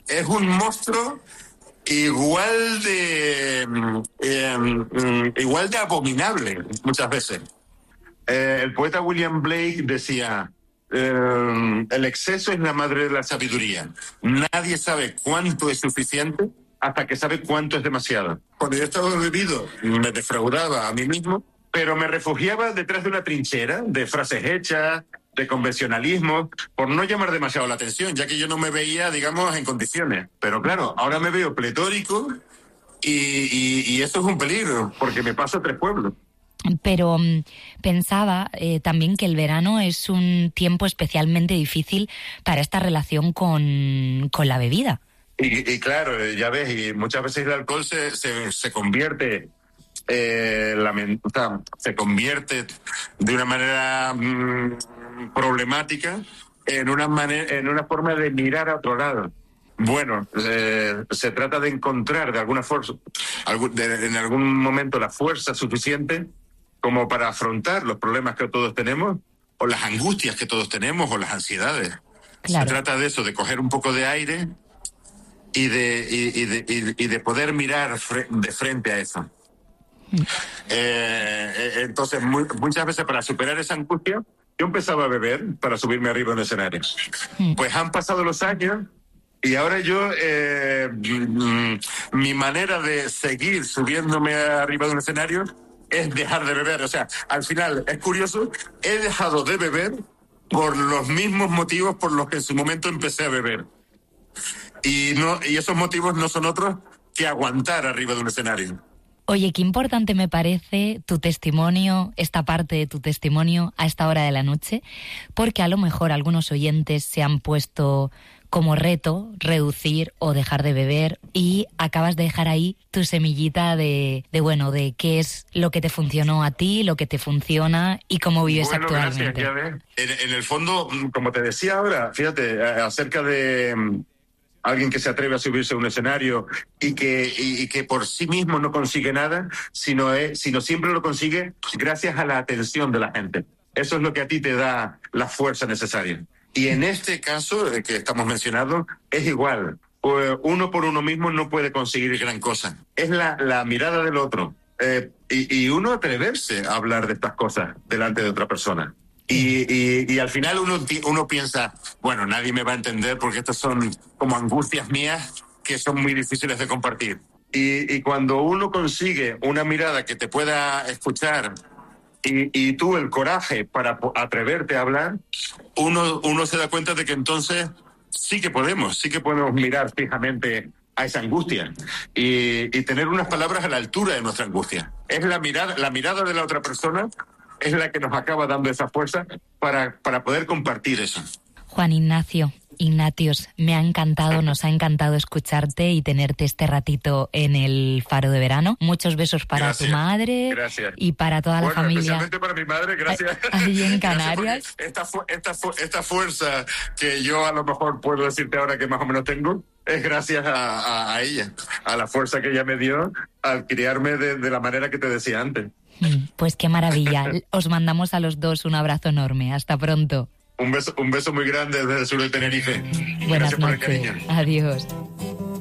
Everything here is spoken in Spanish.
es un monstruo igual de abominable muchas veces. El poeta William Blake decía, el exceso es la madre de la sabiduría. Nadie sabe cuánto es suficiente hasta que sabe cuánto es demasiado. Cuando yo estaba bebido, me defraudaba a mí mismo, pero me refugiaba detrás de una trinchera de frases hechas, de convencionalismo, por no llamar demasiado la atención, ya que yo no me veía, digamos, en condiciones. Pero claro, ahora me veo pletórico y eso es un peligro, porque me paso a 3 pueblos. Pero pensaba también que el verano es un tiempo especialmente difícil para esta relación con la bebida. Y claro, ya ves, y muchas veces el alcohol se convierte, se convierte de una manera problemática en una forma de mirar a otro lado. Bueno, se trata de encontrar de alguna forma, en algún momento, la fuerza suficiente como para afrontar los problemas que todos tenemos, o las angustias que todos tenemos, o las ansiedades. Claro. Se trata de eso, de coger un poco de aire y de poder mirar de frente a eso. Entonces, muchas veces para superar esa angustia, yo empezaba a beber para subirme arriba en el escenario. Pues han pasado los años y ahora yo, mi manera de seguir subiéndome arriba de un escenario es dejar de beber. O sea, al final, es curioso, he dejado de beber por los mismos motivos por los que en su momento empecé a beber. Y esos motivos no son otros que aguantar arriba de un escenario. Oye, qué importante me parece tu testimonio, esta parte de tu testimonio a esta hora de la noche, porque a lo mejor algunos oyentes se han puesto como reto reducir o dejar de beber y acabas de dejar ahí tu semillita de qué es lo que te funcionó a ti, lo que te funciona y cómo vives actualmente. Gracias, ya ves. En el fondo, como te decía ahora, fíjate, acerca de alguien que se atreve a subirse a un escenario y que por sí mismo no consigue nada, sino siempre lo consigue gracias a la atención de la gente. Eso es lo que a ti te da la fuerza necesaria. Y en este caso que estamos mencionando, es igual. Uno por uno mismo no puede conseguir gran cosa. Es la mirada del otro. Y uno atreverse a hablar de estas cosas delante de otra persona. Y al final uno piensa, bueno, nadie me va a entender porque estas son como angustias mías que son muy difíciles de compartir. Y cuando uno consigue una mirada que te pueda escuchar y tú el coraje para atreverte a hablar, uno se da cuenta de que entonces sí que podemos mirar fijamente a esa angustia y tener unas palabras a la altura de nuestra angustia. Es la mirada de la otra persona es la que nos acaba dando esa fuerza para poder compartir eso. Juan Ignatios, nos ha encantado escucharte y tenerte este ratito en el Faro de Verano. Muchos besos para tu madre y para toda la familia. Especialmente para mi madre, gracias. Allí en Canarias. Esta fuerza que yo a lo mejor puedo decirte ahora que más o menos tengo, es gracias a ella, a la fuerza que ella me dio al criarme de la manera que te decía antes. Pues qué maravilla. Os mandamos a los dos un abrazo enorme. Hasta pronto. Un beso muy grande desde el sur de Tenerife. Buenas Gracias noches. por el cariño. Adiós.